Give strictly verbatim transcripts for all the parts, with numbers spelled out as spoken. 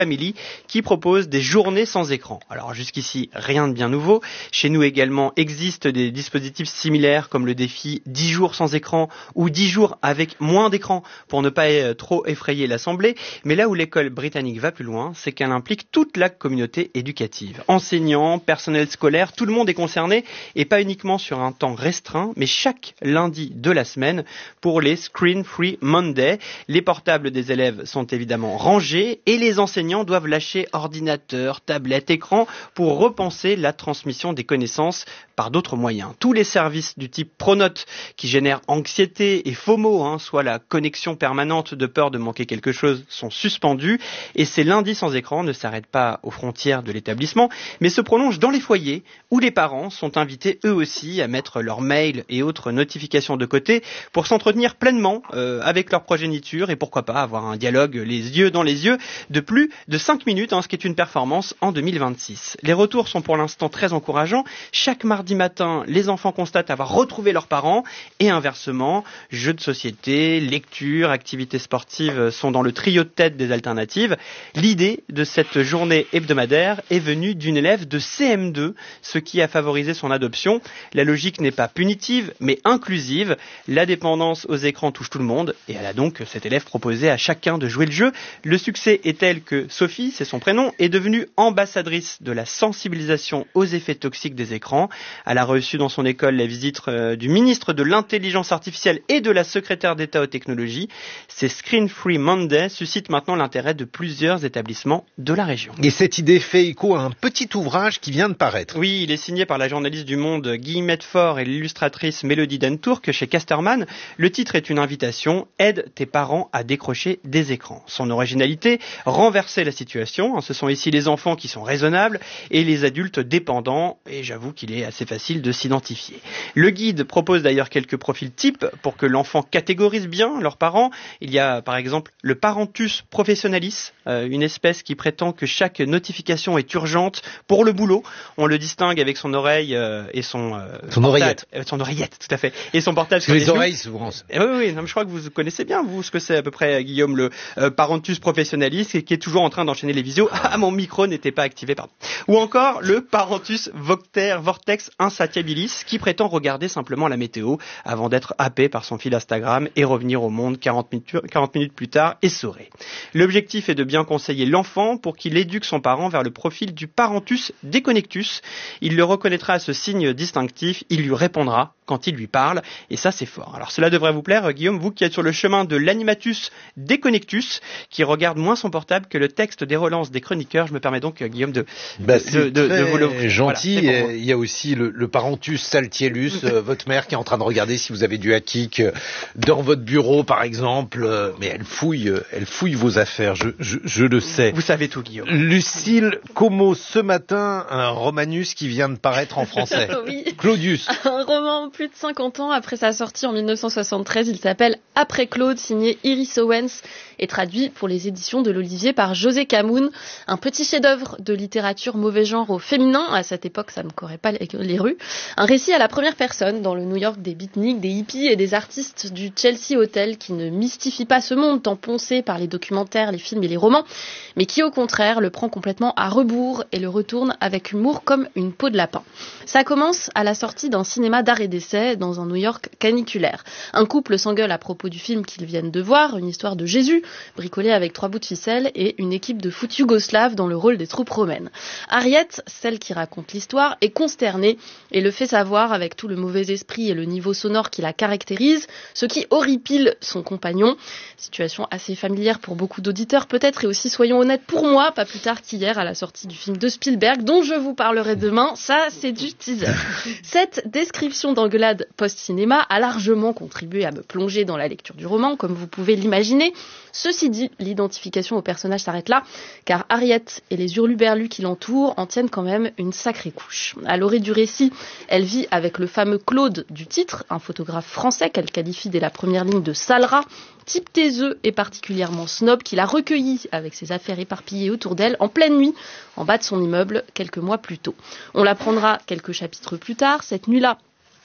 Family qui propose des journées sans écran. Alors jusqu'ici, rien de bien nouveau. Chez nous également existent des dispositifs similaires comme le défi dix jours sans écran ou dix jours avec moins d'écran pour ne pas trop effrayer l'assemblée. Mais là où l'école britannique va plus loin, c'est qu'elle implique toute la communauté éducative. Enseignants, personnel scolaire, tout le monde est concerné et pas uniquement sur un temps restreint, mais chaque lundi de la semaine pour les Screen Free Monday. Les portables des élèves sont évidemment rangés et les enseignants doivent lâcher ordinateur, tablette, écran pour repenser la transmission des connaissances par d'autres moyens. Tous les services du type Pronote qui génèrent anxiété et FOMO, hein, soit la connexion permanente de peur de manquer quelque chose, sont suspendus et ces lundis sans écran ne s'arrêtent pas aux frontières de l'établissement mais se prolongent dans les foyers où les parents sont invités eux aussi à mettre leurs mails et autres notifications de côté pour s'entretenir pleinement euh, avec leur progéniture et pourquoi pas avoir un dialogue les yeux dans les yeux de plus de cinq minutes, hein, ce qui est une performance en deux mille vingt-six. Les retours sont pour l'instant très encourageants. Chaque mardi matin, les enfants constatent avoir retrouvé leurs parents et inversement, jeux de société, lecture, activités sportives sont dans le trio de tête des alternatives. L'idée de cette journée hebdomadaire est venue d'une élève de C M deux, ce qui a favorisé son adoption. La logique n'est pas punitive, mais inclusive. La dépendance aux écrans touche tout le monde et elle a donc, cette élève, proposé à chacun de jouer le jeu. Le succès est tel que Sophie, c'est son prénom, est devenue ambassadrice de la sensibilisation aux effets toxiques des écrans. Elle a reçu dans son école la visite euh, du ministre de l'Intelligence artificielle et de la secrétaire d'État aux technologies. Ces Screen Free Monday suscitent maintenant l'intérêt de plusieurs établissements de la région. Et cette idée fait écho à un petit ouvrage qui vient de paraître. Oui, il est signé par la journaliste du Monde Guillemette Faure et l'illustratrice Mélodie Dentourk chez Casterman. Le titre est une invitation « Aide tes parents à décrocher des écrans ». Son originalité, renverser la situation. Ce sont ici les enfants qui sont raisonnables et les adultes dépendants. Et j'avoue qu'il est assez facile de s'identifier. Le guide propose d'ailleurs quelques profils types pour que l'enfant catégorise bien leurs parents. Il y a par exemple le Parentus professionalis, euh, une espèce qui prétend que chaque notification est urgente pour le boulot. On le distingue avec son oreille euh, et son... Euh, son oreillette. Euh, son oreillette, tout à fait. Et son portable sur les, les oreilles, souvent. Oui, oui, non, mais je crois que vous connaissez bien, vous, ce que c'est à peu près, Guillaume, le euh, Parentus professionalis, qui est toujours en train d'enchaîner les visios. Ah, mon micro n'était pas activé, pardon. Ou encore le Parentus Vocter, Vortex Insatiabilis, qui prétend regarder simplement la météo avant d'être happé par son fil Instagram et revenir au monde quarante minutes, quarante minutes plus tard essoré. L'objectif est de bien conseiller l'enfant pour qu'il éduque son parent vers le profil du Parentus Deconnectus. Il le reconnaîtra à ce signe distinctif, il lui répondra quand il lui parle, et ça c'est fort. Alors cela devrait vous plaire, Guillaume, vous qui êtes sur le chemin de l'animatus deconnectus, qui regarde moins son portable que le texte des relances des chroniqueurs. Je me permets donc, Guillaume, de, bah, de, de, de vous le... gentil. Voilà, il y a aussi le, le Parentus saltiellus, euh, votre mère qui est en train de regarder si vous avez du hackic euh, dans votre bureau, par exemple. Euh, mais elle fouille, euh, elle fouille vos affaires, je, je, je le sais. Vous savez tout, Guillaume. Lucille Como, ce matin, un romanus qui vient de paraître en français. Oui. Claudius. Un roman plus de cinquante ans après sa sortie en dix-neuf cent soixante-treize. Il s'appelle Après Claude, signé Iris Owens et traduit pour les éditions de l'Olivier par José Camoun. Un petit chef-d'œuvre de littérature mauvais genre au féminin. À cette époque, ça ne courait pas les rues. Un récit à la première personne dans le New York des beatniks, des hippies et des artistes du Chelsea Hotel qui ne mystifie pas ce monde tant poncé par les documentaires, les films et les romans, mais qui au contraire le prend complètement à rebours et le retourne avec humour comme une peau de lapin. Ça commence à la sortie d'un cinéma d'art et d'essai dans un New York caniculaire. Un couple s'engueule à propos du film qu'ils viennent de voir, une histoire de Jésus, bricolée avec trois bouts de ficelle et une équipe de foot yougoslave dans le rôle des troupes romaines. Harriet, celle qui raconte l'histoire, est consternée et le fait savoir avec tout le mauvais esprit et le niveau sonore qui la caractérise, ce qui horripile son compagnon. Situation assez familière pour beaucoup d'auditeurs peut-être, et aussi, soyons honnêtes, pour moi, pas plus tard qu'hier à la sortie du film de Spielberg, dont je vous parlerai demain. Ça, c'est du teaser. Cette description d'engueulade post-cinéma a largement contribué à me plonger dans la lecture du roman, comme vous pouvez l'imaginer. Ceci dit, l'identification au personnage s'arrête là, car Harriet et les hurluberlus qui l'entourent en tiennent quand même une sacrée couche. À l'orée du récit, elle vit avec le fameux Claude du titre, un photographe français qu'elle qualifie dès la première ligne de sale rat, type taiseux et particulièrement snob, qui l'a recueilli avec ses affaires éparpillées autour d'elle en pleine nuit, en bas de son immeuble, quelques mois plus tôt. On l'apprendra quelques chapitres plus tard. Cette nuit-là,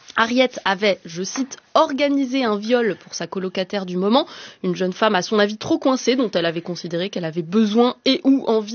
Harriet avait, je cite, organisé un viol pour sa colocataire du moment, une jeune femme à son avis trop coincée dont elle avait considéré qu'elle avait besoin et ou envie